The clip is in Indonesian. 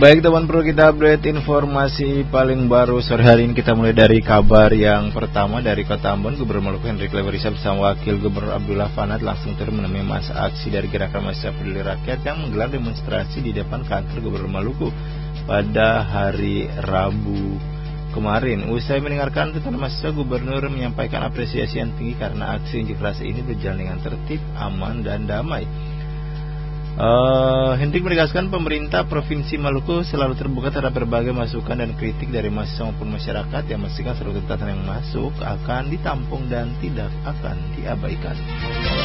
Baik teman, perlu kita update informasi paling baru sore hari ini. Kita mulai dari kabar yang pertama dari Kota Ambon. Gubernur Maluku Henry Cleverisa bersama Wakil Gubernur Abdullah Fanat langsung turun menemui masa aksi dari Gerakan Mahasiswa Peduli Rakyat yang menggelar demonstrasi di depan kantor Gubernur Maluku pada hari Rabu kemarin. Usai mendengarkan tuntutan mahasiswa, Gubernur menyampaikan apresiasi yang tinggi karena aksi unjuk rasa ini berjalan dengan tertib, aman, dan damai. Hendrik menegaskan pemerintah Provinsi Maluku selalu terbuka terhadap berbagai masukan dan kritik dari mahasiswa maupun masyarakat yang memastikan seluruh tuntutan yang masuk akan ditampung dan tidak akan diabaikan.